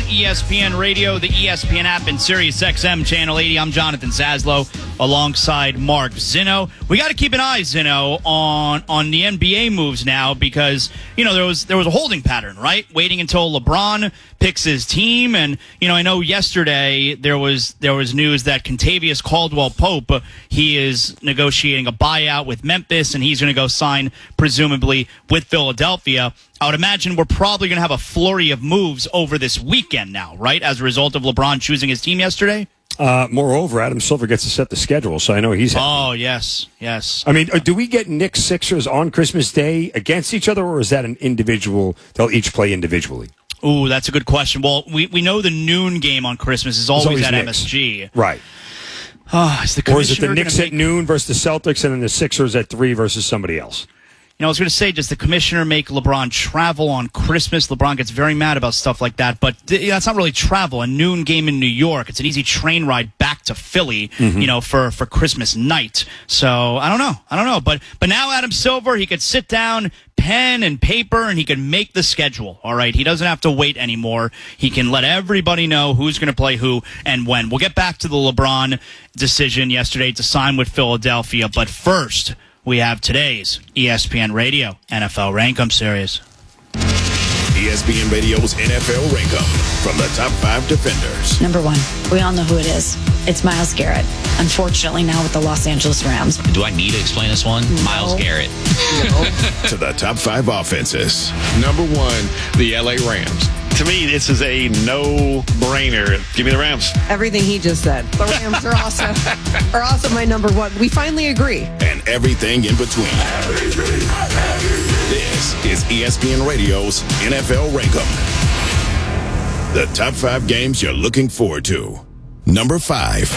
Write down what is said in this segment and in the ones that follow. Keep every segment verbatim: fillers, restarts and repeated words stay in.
E S P N Radio, the E S P N app, and Sirius X M Channel eighty. I'm Jonathan Zaslow alongside Mark Zinno. We got to keep an eye, Zinno, on on the N B A moves now because, you know, there was there was a holding pattern, right? Waiting until LeBron picks his team. And, you know, I know yesterday there was there was news that Kentavious Caldwell-Pope, uh, he is negotiating a buyout with Memphis, and he's going to go sign, presumably, with Philadelphia. I would imagine we're probably going to have a flurry of moves over this weekend now, right, as a result of LeBron choosing his team yesterday? Uh, moreover, Adam Silver gets to set the schedule, so I know he's happy. Oh, yes, yes. I mean, do we get Knicks Sixers on Christmas Day against each other, or is that an individual? They'll each play individually. Ooh, that's a good question. Well, we, we know the noon game on Christmas is always, always at Knicks. M S G. Right. Oh, is the or is it the Knicks make... at noon versus the Celtics, and then the Sixers at three versus somebody else? You know, I was going to say, does the commissioner make LeBron travel on Christmas? LeBron gets very mad about stuff like that, but th- that's not really travel. A noon game in New York, it's an easy train ride back to Philly, mm-hmm. you know, for, for Christmas night. So, I don't know. I don't know. But but now Adam Silver, he could sit down, pen and paper, and he can make the schedule, all right? He doesn't have to wait anymore. He can let everybody know who's going to play who and when. We'll get back to the LeBron decision yesterday to sign with Philadelphia, but first, we have today's E S P N Radio N F L Rankum Series. E S P N Radio's N F L Rankum from the top five defenders. Number one, we all know who it is. It's Myles Garrett. Unfortunately, now with the Los Angeles Rams. Do I need to explain this one? No. Myles Garrett. No. To the top five offenses. Number one, the L A Rams. To me, this is a no-brainer. Give me the Rams. Everything he just said. The Rams are also are also my number one. We finally agree. And everything in between. This is E S P N Radio's N F L Rankum. The top five games you're looking forward to. Number five.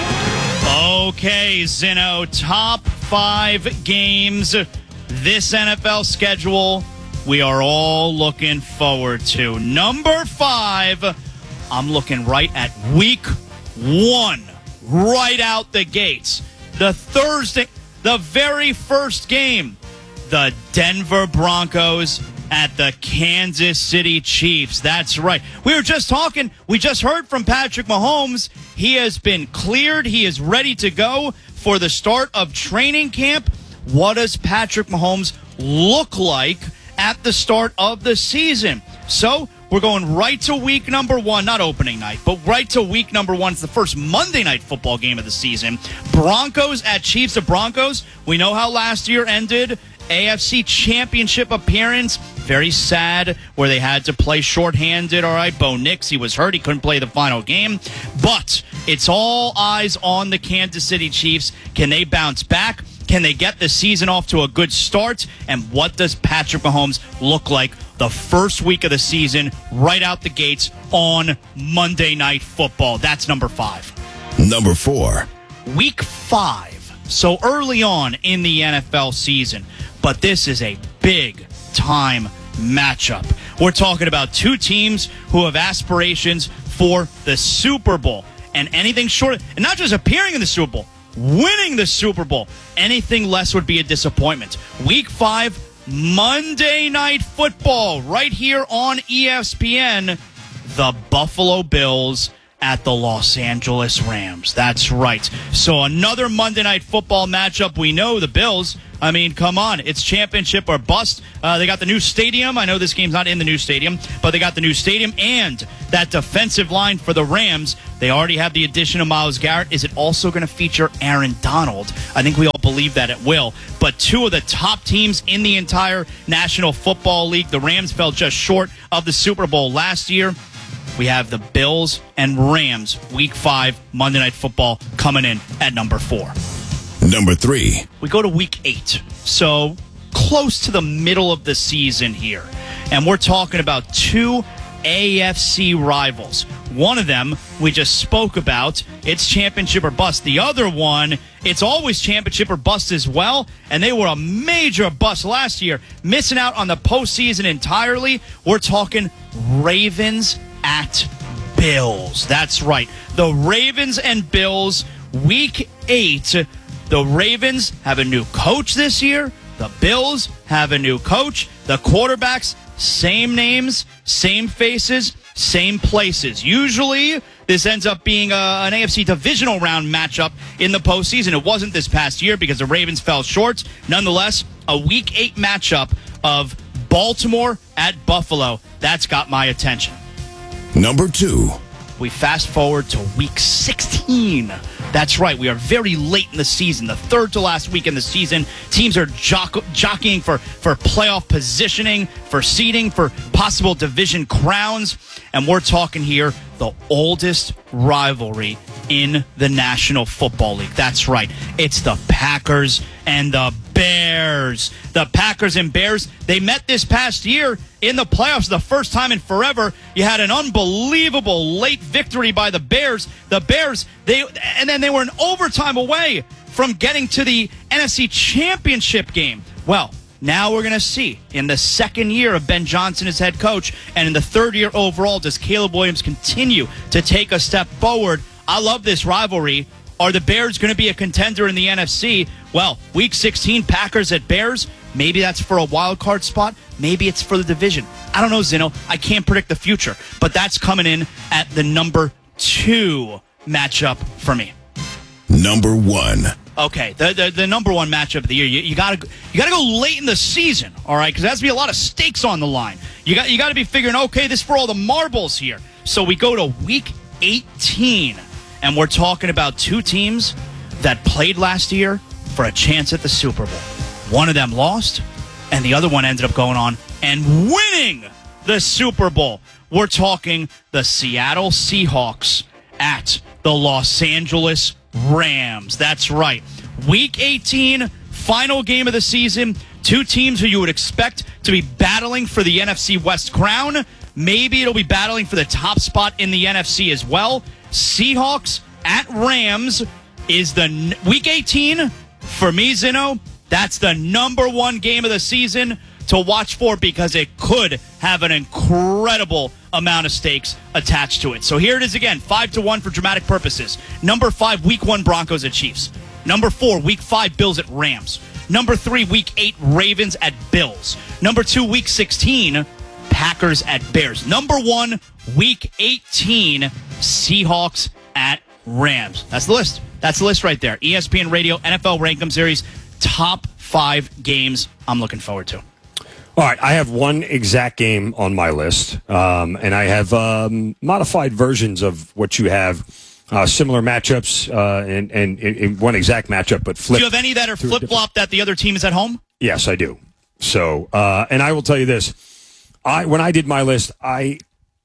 Okay, Zinno, top five games this N F L schedule we are all looking forward to. Number five, I'm looking right at week one, right out the gates. The Thursday, the very first game, the Denver Broncos at the Kansas City Chiefs. That's right. We were just talking, we just heard from Patrick Mahomes. He has been cleared. He is ready to go for the start of training camp. What does Patrick Mahomes look like at the start of the season? So we're going right to week number one, not opening night, but right to week number one. It's the first Monday night football game of the season. Broncos at Chiefs. The Broncos, we know how last year ended. A F C Championship appearance. Very sad where they had to play shorthanded. All right, Bo Nix, he was hurt. He couldn't play the final game. But it's all eyes on the Kansas City Chiefs. Can they bounce back? Can they get the season off to a good start? And what does Patrick Mahomes look like the first week of the season, right out the gates on Monday Night Football? That's number five. Number four. Week five. So early on in the N F L season. But this is a big-time matchup. We're talking about two teams who have aspirations for the Super Bowl. And anything short, and not just appearing in the Super Bowl, winning the Super Bowl. Anything less would be a disappointment. Week five, Monday Night Football, right here on E S P N. The Buffalo Bills at the Los Angeles Rams. That's right. So another Monday Night Football matchup. We know the Bills, I mean, come on. It's championship or bust. Uh, they got the new stadium. I know this game's not in the new stadium, but they got the new stadium and that defensive line for the Rams. They already have the addition of Myles Garrett. Is it also going to feature Aaron Donald? I think we all believe that it will. But two of the top teams in the entire National Football League. The Rams fell just short of the Super Bowl last year. We have the Bills and Rams, Week five, Monday Night Football, coming in at number four. Number three. We go to Week eight, so close to the middle of the season here. And we're talking about two A F C rivals. One of them we just spoke about. It's championship or bust. The other one, it's always championship or bust as well. And they were a major bust last year, missing out on the postseason entirely. We're talking Ravens at Bills. That's right. The Ravens and Bills, Week eight. The Ravens have a new coach this year. The Bills have a new coach. The quarterbacks, same names, same faces. same places. Usually, this ends up being a, an A F C divisional round matchup in the postseason. It wasn't this past year because the Ravens fell short. Nonetheless, a Week eight matchup of Baltimore at Buffalo. That's got my attention. Number two. We fast forward to Week sixteen. That's right. We are very late in the season, the third to last week in the season. Teams are jock- jockeying for, for playoff positioning, for seeding, for possible division crowns. And we're talking here the oldest rivalry in the National Football League. That's right. It's the Packers and the Bears. The Packers and Bears, they met this past year in the playoffs the first time in forever. You had an unbelievable late victory by the Bears. The Bears, they and then they were an overtime away from getting to the N F C Championship game. Well, now we're going to see in the second year of Ben Johnson as head coach and in the third year overall, does Caleb Williams continue to take a step forward? I love this rivalry. Are the Bears going to be a contender in the N F C? Well, Week sixteen, Packers at Bears. Maybe that's for a wild card spot. Maybe it's for the division. I don't know, Zeno. I can't predict the future. But that's coming in at the number two matchup for me. Number one. Okay, the the, the number one matchup of the year. You, you gotta you gotta go late in the season, all right? Because there has to be a lot of stakes on the line. You got you got to be figuring, okay, this is for all the marbles here. So we go to Week eighteen, and we're talking about two teams that played last year for a chance at the Super Bowl. One of them lost, and the other one ended up going on and winning the Super Bowl. We're talking the Seattle Seahawks at the Los Angeles Rams. That's right. Week eighteen, final game of the season. Two teams who you would expect to be battling for the N F C West crown. Maybe it'll be battling for the top spot in the N F C as well. Seahawks at Rams is the n- Week eighteen. For me, Zeno, that's the number one game of the season to watch for because it could have an incredible amount of stakes attached to it. So here it is again, five to one for dramatic purposes. Number five, Week one, Broncos at Chiefs. Number four, Week five, Bills at Rams. Number three, Week eight, Ravens at Bills. Number two, Week sixteen, Packers at Bears. Number one, Week eighteen, Seahawks at Rams. That's the list. That's the list right there. E S P N Radio, N F L Rankum Series, top five games I'm looking forward to. All right, I have one exact game on my list, um, and I have um, modified versions of what you have, uh, similar matchups, uh, and, and, and one exact matchup, but flip. Do you have any that are flip-flop that the other team is at home? Yes, I do. So, uh, and I will tell you this. I When I did my list, I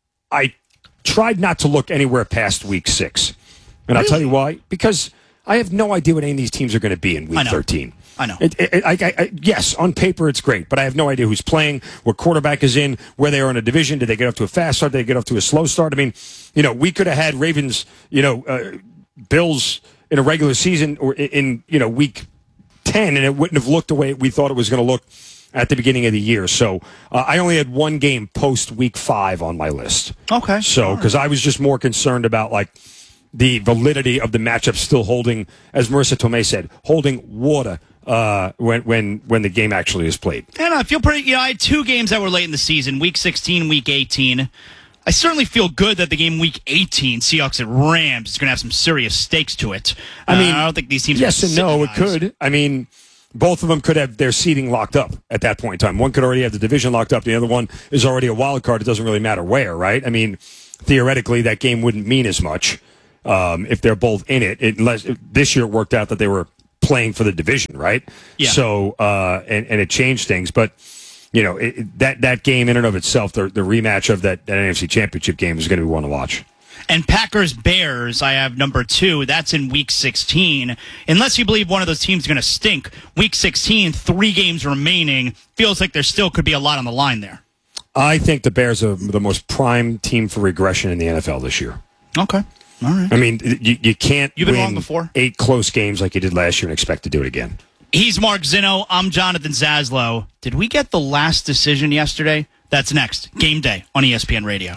I tried not to look anywhere past week six. And I'll tell you why. Because I have no idea what any of these teams are going to be in week thirteen. I know. It, it, I, I, I, yes, on paper it's great, but I have no idea who's playing, what quarterback is in, where they are in a division. Did they get off to a fast start? Did they get off to a slow start? I mean, you know, we could have had Ravens, you know, uh, Bills in a regular season or in, in, you know, week ten, and it wouldn't have looked the way we thought it was going to look at the beginning of the year. So uh, I only had one game post week five on my list. Okay. So, because I was just more concerned about, like, the validity of the matchup still holding, as Marissa Tomei said, holding water uh, when when when the game actually is played. And I feel pretty, you know, I had two games that were late in the season, Week sixteen, Week eighteen. I certainly feel good that the game Week eighteen, Seahawks at Rams, is going to have some serious stakes to it. I mean, uh, I don't think these teams yes are and no, it synchronized. could. I mean, both of them could have their seeding locked up at that point in time. One could already have the division locked up. The other one is already a wild card. It doesn't really matter where, right? I mean, theoretically, that game wouldn't mean as much um, if they're both in it. it unless this year it worked out that they were playing for the division, right? Yeah. So, uh, and, and it changed things. But, you know, it, it, that, that game in and of itself, the, the rematch of that, that N F C Championship game is going to be one to watch. And Packers-Bears, I have number two. That's in Week sixteen. Unless you believe one of those teams is going to stink, Week sixteen, three games remaining. Feels like there still could be a lot on the line there. I think the Bears are the most prime team for regression in the N F L this year. Okay. All right. I mean, you, you can't You've been win wrong before. eight close games like you did last year and expect to do it again. He's Mark Zinno. I'm Jonathan Zaslow. Did we get the last decision yesterday? That's next. Game day on E S P N Radio.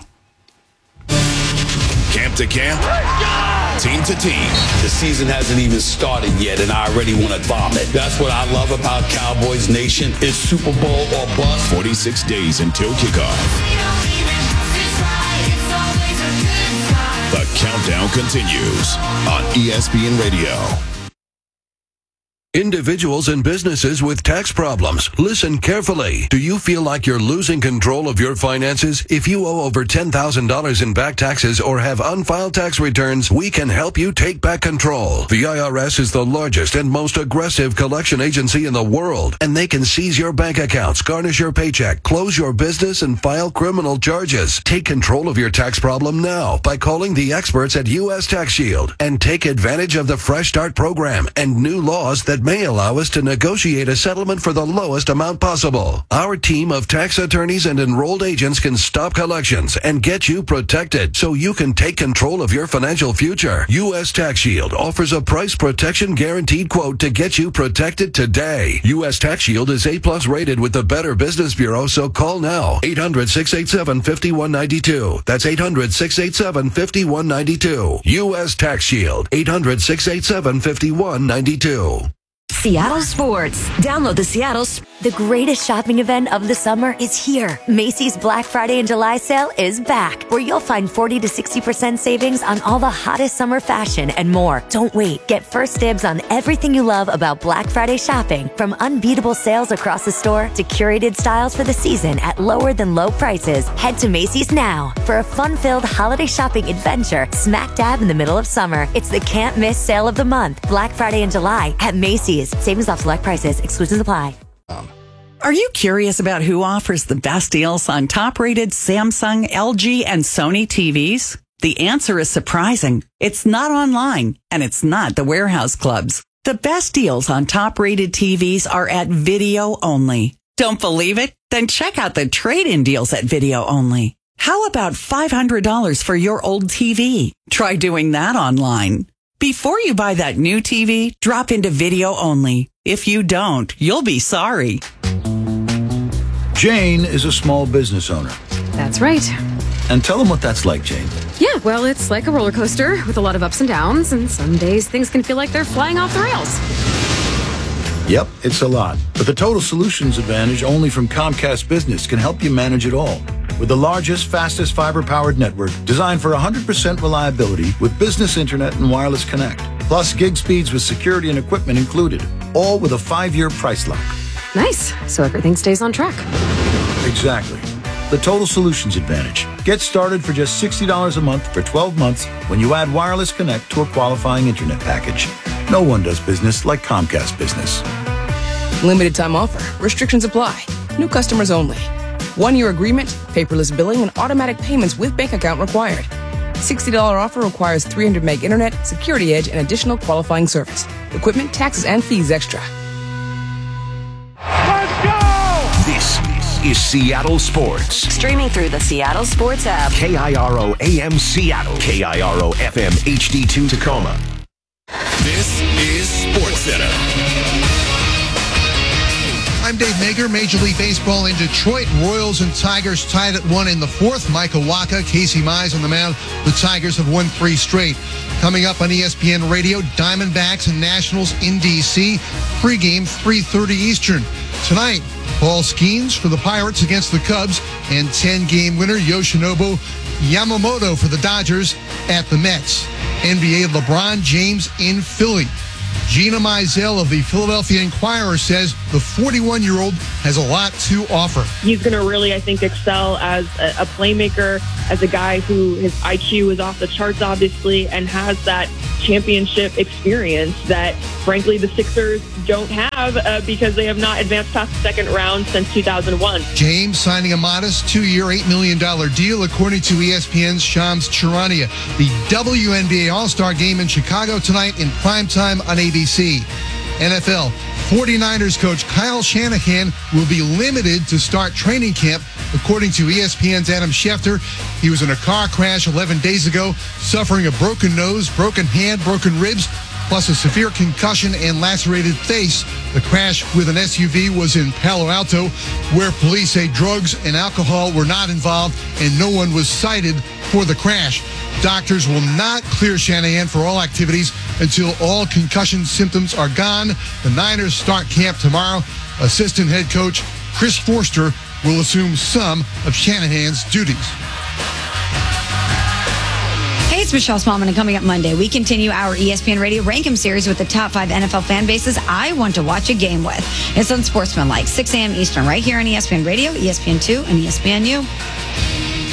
Camp to camp, team to team. The season hasn't even started yet, and I already want to vomit. That's what I love about Cowboys Nation. It's Super Bowl or bust. forty-six days until kickoff. continues on E S P N Radio. Individuals and businesses with tax problems, listen carefully. Do you feel like you're losing control of your finances? If you owe over ten thousand dollars in back taxes or have unfiled tax returns, we can help you take back control. The I R S is the largest and most aggressive collection agency in the world, and they can seize your bank accounts, garnish your paycheck, close your business, and file criminal charges. Take control of your tax problem now by calling the experts at U S Tax Shield and take advantage of the Fresh Start program and new laws that may allow us to negotiate a settlement for the lowest amount possible. Our team of tax attorneys and enrolled agents can stop collections and get you protected so you can take control of your financial future. U S Tax Shield offers a price protection guaranteed quote to get you protected today. U S Tax Shield is A plus rated with the Better Business Bureau, so call now. eight hundred, six eight seven, five one nine two. That's eight hundred, six eight seven, five one nine two. U S Tax Shield. eight hundred, six eight seven, five one nine two. Seattle Sports. Download the Seattle. The greatest shopping event of the summer is here. Macy's Black Friday and July sale is back, where you'll find forty to sixty percent savings on all the hottest summer fashion and more. Don't wait. Get first dibs on everything you love about Black Friday shopping, from unbeatable sales across the store to curated styles for the season at lower than low prices. Head to Macy's now for a fun-filled holiday shopping adventure smack dab in the middle of summer. It's the can't miss sale of the month. Black Friday and July at Macy's. Savings off select prices. Exclusions apply. Are you curious about who offers the best deals on top-rated Samsung, L G, and Sony T Vs? The answer is surprising. It's not online, and it's not the warehouse clubs. The best deals on top-rated T Vs are at Video Only. Don't believe it? Then check out the trade-in deals at Video Only. How about five hundred dollars for your old T V? Try doing that online. Before you buy that new T V, drop into Video Only. If you don't, you'll be sorry. Jane is a small business owner. That's right. And tell them what that's like, Jane. Yeah, well, it's like a roller coaster with a lot of ups and downs, and some days things can feel like they're flying off the rails. Yep, it's a lot. But the Total Solutions Advantage only from Comcast Business can help you manage it all. With the largest, fastest fiber-powered network designed for one hundred percent reliability with business internet and wireless connect. Plus gig speeds with security and equipment included. All with a five-year price lock. Nice. So everything stays on track. Exactly. The Total Solutions Advantage. Get started for just sixty dollars a month for twelve months when you add wireless connect to a qualifying internet package. No one does business like Comcast Business. Limited time offer. Restrictions apply. New customers only. One-year agreement, paperless billing, and automatic payments with bank account required. sixty dollars offer requires three hundred meg internet, security edge, and additional qualifying service. Equipment, taxes, and fees extra. This is Seattle Sports. Streaming through the Seattle Sports app. K I R O A M Seattle. K I R O F M H D two Tacoma. This is SportsCenter. I'm Dave Mager. Major League Baseball in Detroit. Royals and Tigers tied at one in the fourth. Mike Waka, Casey Mize on the mound. The Tigers have won three straight. Coming up on E S P N Radio, Diamondbacks and Nationals in D C. Pregame three thirty Eastern. Tonight, Paul Skeens for the Pirates against the Cubs, and ten-game winner Yoshinobu Yamamoto for the Dodgers at the Mets. N B A LeBron James in Philly. Gina Mizell of the Philadelphia Inquirer says the forty-one-year-old has a lot to offer. He's going to really, I think, excel as a, a playmaker, as a guy who his I Q is off the charts, obviously, and has that championship experience that, frankly, the Sixers don't have uh, because they have not advanced past the second round since two thousand one. James signing a modest two-year, eight million dollars deal, according to E S P N's Shams Charania. The W N B A All-Star Game in Chicago tonight in primetime on A B C. N F L, forty-niners coach Kyle Shanahan will be limited to start training camp, according to E S P N's Adam Schefter. He was in a car crash eleven days ago, suffering a broken nose, broken hand, broken ribs, plus a severe concussion and lacerated face. The crash with an S U V was in Palo Alto, where police say drugs and alcohol were not involved and no one was cited for the crash. Doctors will not clear Shanahan for all activities until all concussion symptoms are gone. The Niners start camp tomorrow. Assistant head coach Chris Forster will assume some of Shanahan's duties. Hey, it's Michelle Smallman, and coming up Monday, we continue our E S P N Radio Rankum series with the top five N F L fan bases I want to watch a game with. It's on Sportsmanlike, six a.m. Eastern, right here on E S P N Radio, E S P N two, and E S P N U.